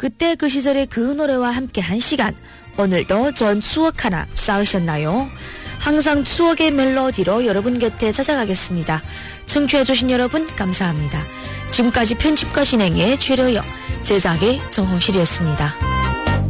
그때 그 시절의 그 노래와 함께 한 시간, 오늘도 전 추억 하나 쌓으셨나요? 항상 추억의 멜로디로 여러분 곁에 찾아가겠습니다. 청취해주신 여러분 감사합니다. 지금까지 편집과 진행의 최려영, 제작의 정홍실이었습니다.